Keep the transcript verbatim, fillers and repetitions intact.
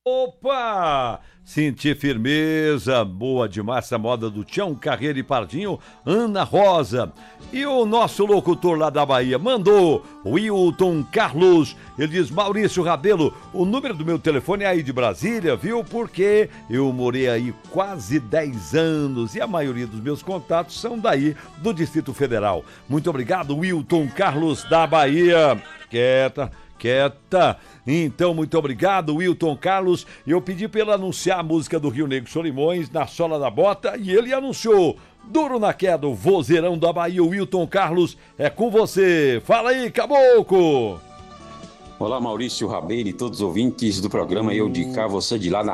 Opa! Senti firmeza, boa demais essa moda do Tião Carreiro e Pardinho, Ana Rosa. E o nosso locutor lá da Bahia mandou, Wilton Carlos. Ele diz: Maurício Rabelo, o número do meu telefone é aí de Brasília, viu? Porque eu morei aí quase dez anos e a maioria dos meus contatos são daí, do Distrito Federal. Muito obrigado, Wilton Carlos da Bahia. Quieta. Quieta. Então, muito obrigado, Wilton Carlos. Eu pedi para ele anunciar a música do Rio Negro Solimões, Na Sola da Bota, e ele anunciou. Duro na queda, o vozeirão da Bahia, o Wilton Carlos, é com você. Fala aí, caboclo. Olá, Maurício Rabelo e todos os ouvintes do programa Eu de Cá, você de lá na